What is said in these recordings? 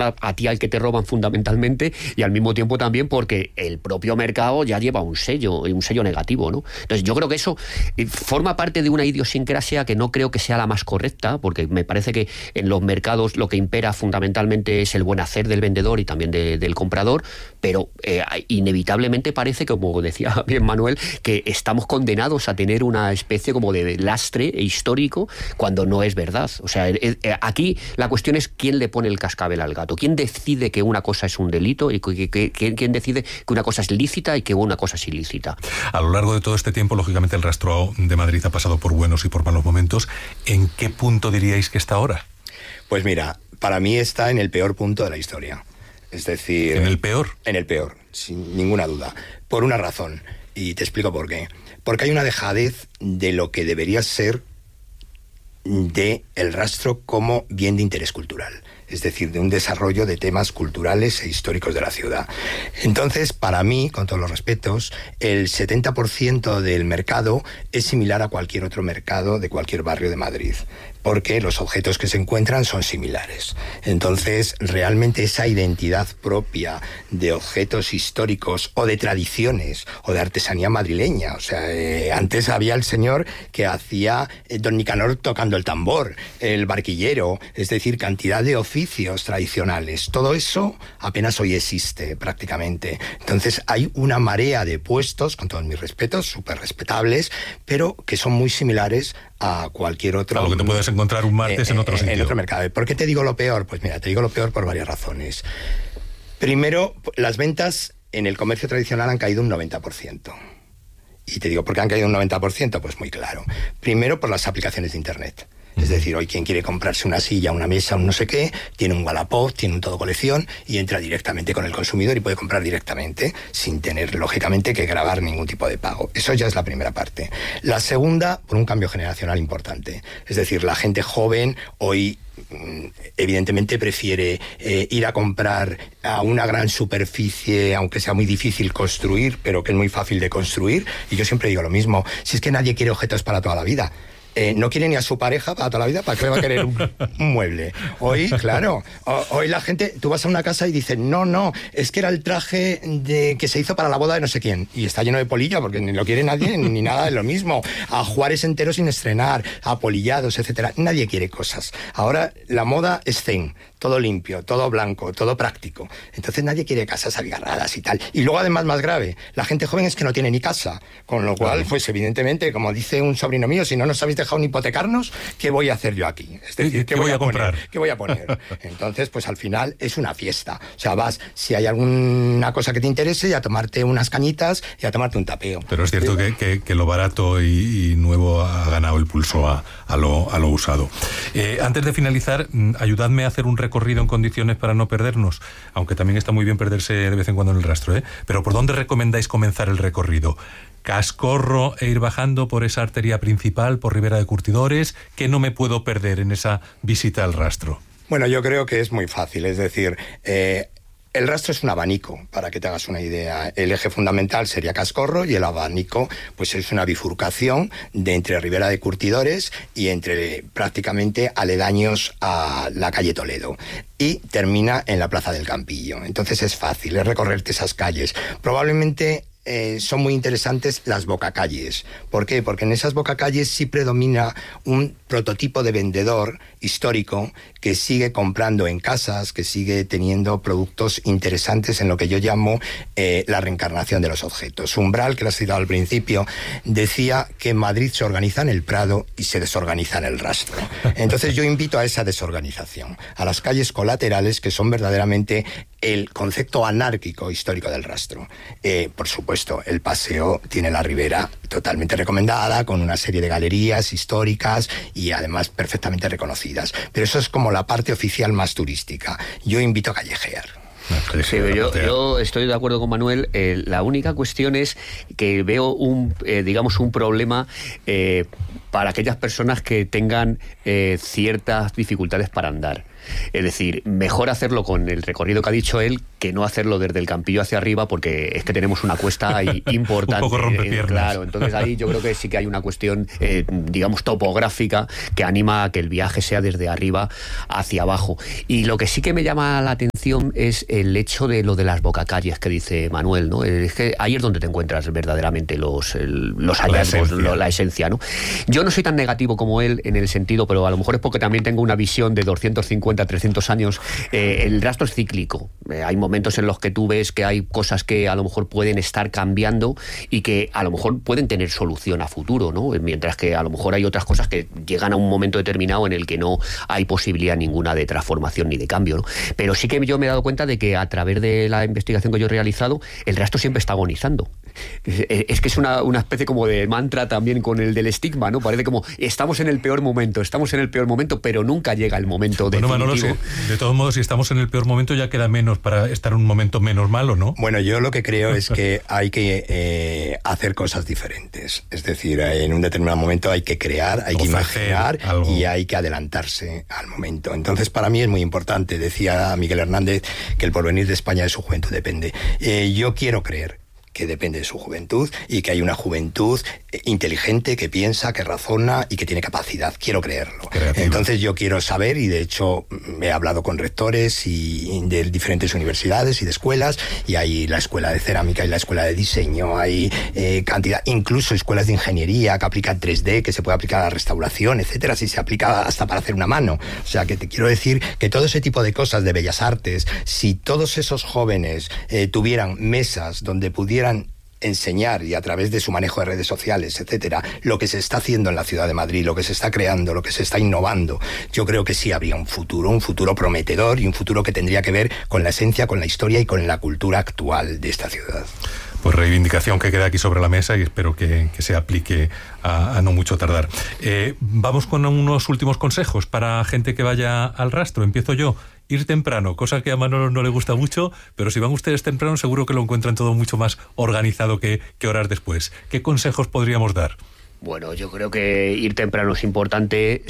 a ti al que te roban fundamentalmente, y al mismo tiempo también porque el propio mercado ya lleva un sello negativo, ¿no? Entonces yo creo que eso forma parte de una idiosincrasia que no creo que sea la más correcta, porque me parece que en los mercados lo que impera fundamentalmente es el buen hacer del vendedor y también del comprador, pero inevitablemente parece, como decía bien Manuel, que estamos condenados a tener una especie como de lastre histórico cuando no es verdad. O sea, aquí la cuestión es quién le pone el cascabel al gato, quién decide que una cosa es un delito y quién decide que una cosa es lícita y que una cosa es ilícita. A lo largo de todo este tiempo, lógicamente, el Rastro de Madrid ha pasado por buenos y por malos momentos. ¿En qué punto diríais que está ahora? Pues mira, para mí está en el peor punto de la historia. Es decir... ¿En el peor? En el peor, sin ninguna duda. Por una razón, y te explico por qué. Porque hay una dejadez de lo que debería ser de el Rastro como bien de interés cultural. Es decir, de un desarrollo de temas culturales e históricos de la ciudad. Entonces, para mí, con todos los respetos, el 70% del mercado es similar a cualquier otro mercado de cualquier barrio de Madrid, porque los objetos que se encuentran son similares. Entonces, realmente esa identidad propia de objetos históricos o de tradiciones o de artesanía madrileña, o sea, antes había el señor que hacía Don Nicanor tocando el tambor, el barquillero, es decir, cantidad de oficios tradicionales. Todo eso apenas hoy existe prácticamente. Entonces hay una marea de puestos, con todos mis respetos, súper respetables, pero que son muy similares a cualquier otro... A lo que te puedes encontrar un martes en otro sitio. En otro mercado. ¿Por qué te digo lo peor? Pues mira, te digo lo peor por varias razones. Primero, las ventas en el comercio tradicional han caído un 90%. Y te digo, ¿por qué han caído un 90%? Pues muy claro. Primero, por las aplicaciones de Internet. Es decir, hoy quien quiere comprarse una silla, una mesa, un no sé qué, tiene un Wallapop, tiene un todo colección y entra directamente con el consumidor y puede comprar directamente sin tener, lógicamente, que grabar ningún tipo de pago. Eso ya es la primera parte. La segunda, por un cambio generacional importante. Es decir, la gente joven hoy evidentemente prefiere ir a comprar a una gran superficie, aunque sea muy difícil construir, pero que es muy fácil de construir. Y yo siempre digo lo mismo, si es que nadie quiere objetos para toda la vida. No quiere ni a su pareja para toda la vida, ¿para qué va a querer un mueble? Hoy, claro, hoy la gente, tú vas a una casa y dices, no, es que era el traje que se hizo para la boda de no sé quién, y está lleno de polilla, porque ni lo quiere nadie, ni nada de lo mismo. A Juárez entero sin estrenar, a polillados, etcétera. Nadie quiere cosas. Ahora la moda es zen, todo limpio, todo blanco, todo práctico. Entonces nadie quiere casas abigarradas y tal. Y luego, además, más grave, la gente joven es que no tiene ni casa, con lo cual, pues evidentemente, como dice un sobrino mío, si no nos habéis dejado ni hipotecarnos, ¿qué voy a hacer yo aquí? Es decir, ¿qué voy a comprar? ¿Qué voy a poner? Entonces, pues al final es una fiesta. O sea, vas, si hay alguna cosa que te interese, y a tomarte unas cañitas y a tomarte un tapeo. Pero es cierto que lo barato y nuevo ha ganado el pulso a lo usado. Antes de finalizar, ayudadme a hacer un recorrido en condiciones para no perdernos, aunque también está muy bien perderse de vez en cuando en el Rastro, ¿eh? Pero ¿por dónde recomendáis comenzar el recorrido? ¿Cascorro e ir bajando por esa arteria principal, por Ribera de Curtidores? ¿Qué no me puedo perder en esa visita al Rastro? Bueno, yo creo que es muy fácil, es decir, el Rastro es un abanico, para que te hagas una idea. El eje fundamental sería Cascorro y el abanico pues es una bifurcación de entre Ribera de Curtidores y entre prácticamente aledaños a la calle Toledo. Y termina en la Plaza del Campillo. Entonces es fácil, es recorrerte esas calles. Probablemente son muy interesantes las bocacalles. ¿Por qué? Porque en esas bocacalles sí predomina un prototipo de vendedor histórico que sigue comprando en casas, que sigue teniendo productos interesantes en lo que yo llamo la reencarnación de los objetos. Umbral, que lo has citado al principio, decía que en Madrid se organiza en el Prado y se desorganiza en el Rastro. Entonces yo invito a esa desorganización, a las calles colaterales, que son verdaderamente el concepto anárquico histórico del Rastro. Por supuesto, el paseo tiene la Ribera totalmente recomendada, con una serie de galerías históricas y además perfectamente reconocidas. Pero eso es como la parte oficial más turística. Yo invito a callejear. Sí, yo estoy de acuerdo con Manuel. La única cuestión es que veo un problema para aquellas personas que tengan ciertas dificultades para andar. Es decir, mejor hacerlo con el recorrido que ha dicho él que no hacerlo desde el Campillo hacia arriba, porque es que tenemos una cuesta importante. Un poco rompepiernas. Claro, entonces ahí yo creo que sí que hay una cuestión, digamos, topográfica que anima a que el viaje sea desde arriba hacia abajo. Y lo que sí que me llama la atención es el hecho de lo de las bocacalles que dice Manuel, ¿no? Es que ahí es donde te encuentras verdaderamente los hallazgos, la esencia, ¿no? Yo no soy tan negativo como él en el sentido, pero a lo mejor es porque también tengo una visión de 250, 300 años. El rastro es cíclico. Hay momentos en los que tú ves que hay cosas que a lo mejor pueden estar cambiando y que a lo mejor pueden tener solución a futuro, ¿no? Mientras que a lo mejor hay otras cosas que llegan a un momento determinado en el que no hay posibilidad ninguna de transformación ni de cambio, ¿no? Pero sí que yo me he dado cuenta de que a través de la investigación que yo he realizado, el rastro siempre está agonizando. Es que es una especie como de mantra también con el del estigma, ¿no? Parece como estamos en el peor momento, pero nunca llega el momento definitivo. Manolo, de todos modos, si estamos en el peor momento ya queda menos para estar en un momento menos malo, ¿no? Bueno, yo lo que creo es que hay que hacer cosas diferentes. Es decir, en un determinado momento hay que crear, hay que imaginar y hay que adelantarse al momento. Entonces, para mí es muy importante. Decía Miguel Hernández que el porvenir de España de su juventud depende. Yo quiero creer que depende de su juventud y que hay una juventud inteligente que piensa, que razona y que tiene capacidad. Quiero creerlo. Creativa. Entonces yo quiero saber, y de hecho he hablado con rectores y de diferentes universidades y de escuelas, y hay la escuela de cerámica y la escuela de diseño, hay cantidad, incluso escuelas de ingeniería que aplican 3D, que se puede aplicar a la restauración, etcétera, si se aplica hasta para hacer una mano. O sea, que te quiero decir que todo ese tipo de cosas de bellas artes, si todos esos jóvenes tuvieran mesas donde pudieran enseñar, y a través de su manejo de redes sociales, etcétera, lo que se está haciendo en la ciudad de Madrid, lo que se está creando, lo que se está innovando, yo creo que sí habría un futuro prometedor y un futuro que tendría que ver con la esencia, con la historia y con la cultura actual de esta ciudad. Pues reivindicación que queda aquí sobre la mesa y espero que se aplique a no mucho tardar. Vamos con unos últimos consejos para gente que vaya al rastro. Empiezo yo. Ir temprano, cosa que a Manolo no le gusta mucho, pero si van ustedes temprano seguro que lo encuentran todo mucho más organizado que horas después. ¿Qué consejos podríamos dar? Bueno, yo creo que ir temprano es importante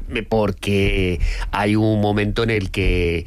porque hay un momento en el que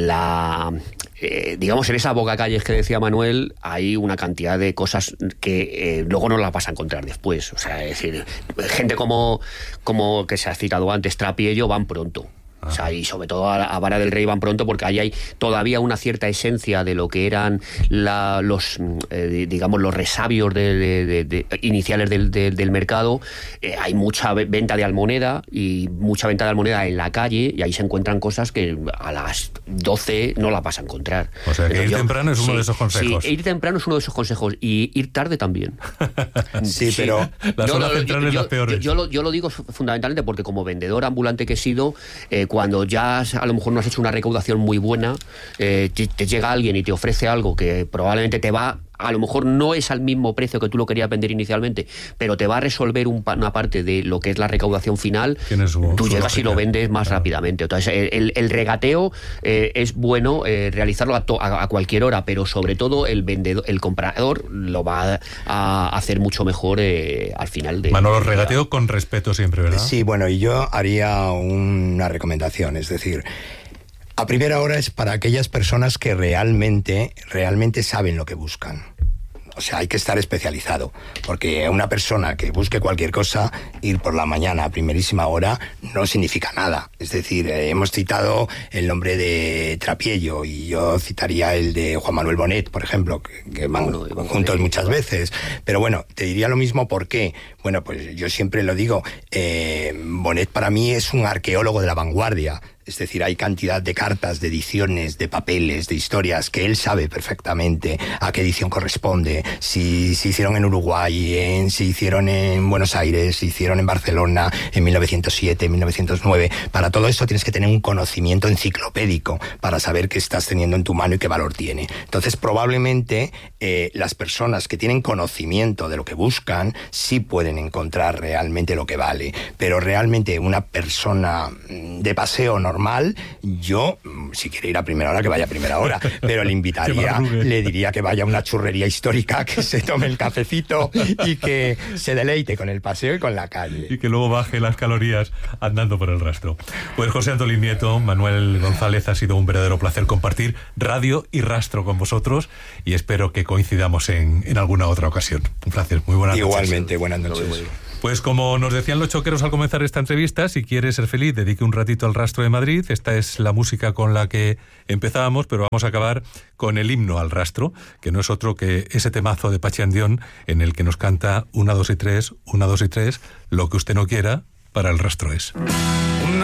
digamos, en esa bocacalles que decía Manuel, hay una cantidad de cosas que luego no las vas a encontrar después. O sea, es decir, gente como que se ha citado antes, Trapiello, van pronto. O sea, y sobre todo a Vara del Rey van pronto porque ahí hay todavía una cierta esencia de lo que eran los resabios iniciales del mercado. Hay mucha venta de almoneda y mucha venta de almoneda en la calle, y ahí se encuentran cosas que a las 12 no las vas a encontrar. O sea, que ir temprano es uno de esos consejos. Sí, ir temprano es uno de esos consejos, y ir tarde también. Sí, pero las horas centrales las peores. Yo lo digo fundamentalmente porque como vendedor ambulante que he sido, cuando ya a lo mejor no has hecho una recaudación muy buena, te llega alguien y te ofrece algo que probablemente te va, a lo mejor no es al mismo precio que tú lo querías vender inicialmente, pero te va a resolver una parte de lo que es la recaudación final. Tú llegas y lo vendes más rápidamente. Entonces, el regateo es bueno realizarlo a cualquier hora, pero sobre todo el comprador lo va a hacer mucho mejor al final de... Manolo, regateo con respeto siempre, ¿verdad? Sí, bueno, y yo haría una recomendación, es decir, a primera hora es para aquellas personas que realmente saben lo que buscan. O sea, hay que estar especializado, porque una persona que busque cualquier cosa, ir por la mañana a primerísima hora no significa nada. Es decir, hemos citado el nombre de Trapiello y yo citaría el de Juan Manuel Bonet, por ejemplo, que van juntos muchas veces. Pero bueno, te diría lo mismo, ¿por qué? Bueno, pues yo siempre lo digo, Bonet para mí es un arqueólogo de la vanguardia. Es decir, hay cantidad de cartas, de ediciones, de papeles, de historias que él sabe perfectamente a qué edición corresponde. Si se hicieron en Uruguay, si hicieron en Buenos Aires, si hicieron en Barcelona en 1907, en 1909. Para todo esto tienes que tener un conocimiento enciclopédico para saber qué estás teniendo en tu mano y qué valor tiene. Entonces, probablemente las personas que tienen conocimiento de lo que buscan sí pueden encontrar realmente lo que vale. Pero realmente una persona de paseo normal, normal, yo, si quiere ir a primera hora, que vaya a primera hora, pero le invitaría, le diría que vaya a una churrería histórica, que se tome el cafecito y que se deleite con el paseo y con la calle. Y que luego baje las calorías andando por el rastro. Pues José Antolín Nieto, Manuel González, ha sido un verdadero placer compartir radio y rastro con vosotros y espero que coincidamos en alguna otra ocasión. Un placer, muy buenas noches. Igualmente, buenas noches. Pues como nos decían los choqueros al comenzar esta entrevista, si quieres ser feliz, dedique un ratito al Rastro de Madrid. Esta es la música con la que empezábamos, pero vamos a acabar con el himno al rastro, que no es otro que ese temazo de Pachi Andión en el que nos canta 1, 2 y 3, 1, 2 y 3, lo que usted no quiera, para el rastro es.